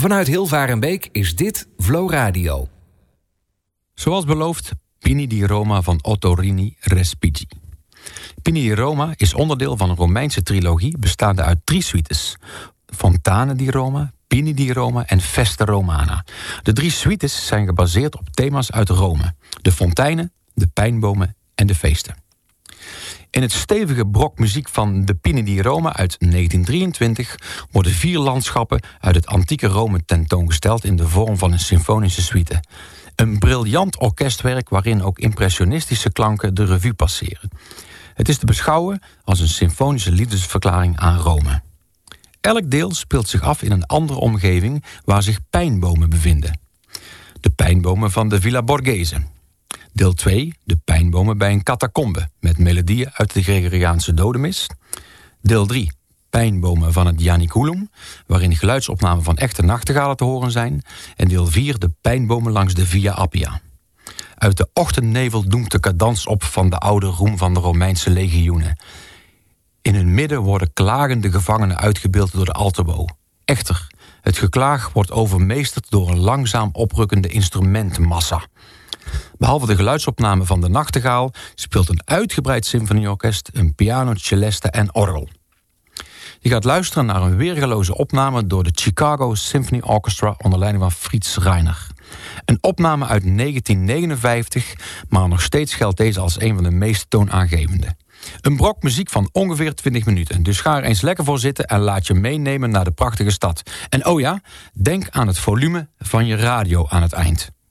Vanuit Hilvarenbeek is dit Vlo Radio. Zoals beloofd, Pini di Roma van Ottorini Respighi. Pini di Roma is onderdeel van een Romeinse trilogie bestaande uit 3 suites: Fontane di Roma, Pini di Roma en Festa Romana. De 3 suites zijn gebaseerd op thema's uit Rome: de fonteinen, de pijnbomen en de feesten. In het stevige brok muziek van de Pini di Roma uit 1923 worden 4 landschappen uit het antieke Rome tentoongesteld in de vorm van een symfonische suite. Een briljant orkestwerk waarin ook impressionistische klanken de revue passeren. Het is te beschouwen als een symfonische liefdesverklaring aan Rome. Elk deel speelt zich af in een andere omgeving waar zich pijnbomen bevinden. De pijnbomen van de Villa Borghese. Deel 2, de pijnbomen bij een catacombe met melodieën uit de Gregoriaanse dodenmis. Deel 3, pijnbomen van het Janiculum, waarin geluidsopnamen van echte nachtegalen te horen zijn. En deel 4, de pijnbomen langs de Via Appia. Uit de ochtendnevel doemt de cadans op van de oude roem van de Romeinse legioenen. In hun midden worden klagende gevangenen uitgebeeld door de altobo. Echter, het geklaag wordt overmeesterd door een langzaam oprukkende instrumentenmassa. Behalve de geluidsopname van de nachtegaal speelt een uitgebreid symfonieorkest, een piano, celeste en orgel. Je gaat luisteren naar een weergeloze opname door de Chicago Symphony Orchestra onder leiding van Fritz Reiner. Een opname uit 1959, maar nog steeds geldt deze als een van de meest toonaangevende. Een brok muziek van ongeveer 20 minuten. Dus ga er eens lekker voor zitten en laat je meenemen naar de prachtige stad. En oh ja, denk aan het volume van je radio aan het eind.